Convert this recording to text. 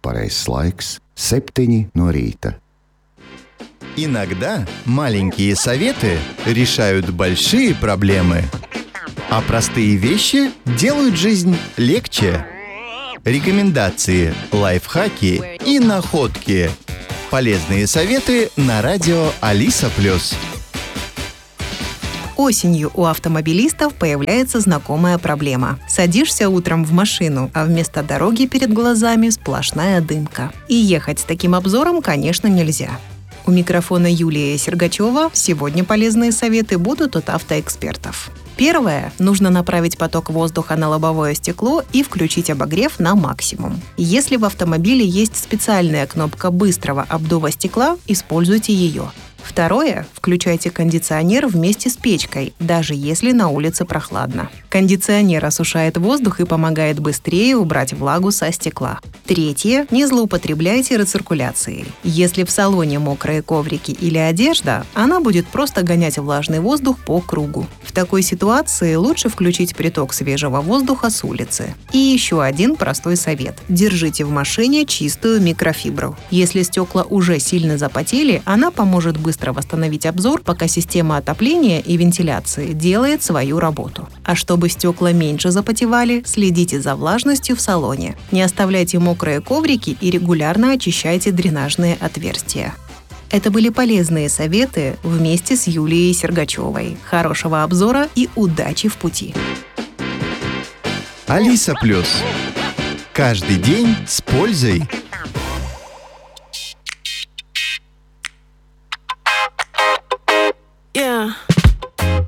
pareizs laiks – 7 no rīta. Иногда маленькие советы решают большие проблемы, а простые вещи делают жизнь легче. Рекомендации, лайфхаки и находки. Полезные советы на радио Алиса+. Осенью у автомобилистов появляется знакомая проблема. Садишься утром в машину, а вместо дороги перед глазами сплошная дымка. И ехать с таким обзором, конечно, нельзя. У микрофона Юлия Сергачева сегодня полезные советы будут от автоэкспертов. Первое. Нужно направить поток воздуха на лобовое стекло и включить обогрев на максимум. Если в автомобиле есть специальная кнопка быстрого обдува стекла, используйте ее. Второе. Включайте кондиционер вместе с печкой, даже если на улице прохладно. Кондиционер осушает воздух и помогает быстрее убрать влагу со стекла. Третье. Не злоупотребляйте рециркуляцией. Если в салоне мокрые коврики или одежда, она будет просто гонять влажный воздух по кругу. В такой ситуации лучше включить приток свежего воздуха с улицы. И еще один простой совет. Держите в машине чистую микрофибру. Если стекла уже сильно запотели, она поможет быстро восстановить обзор, пока система отопления и вентиляции делает свою работу. А чтобы стекла меньше запотевали, следите за влажностью в салоне. Не оставляйте мокрые коврики и регулярно очищайте дренажные отверстия. Это были полезные советы вместе с Юлией Сергачевой. Хорошего обзора и удачи в пути! Алиса+. Каждый день с пользой.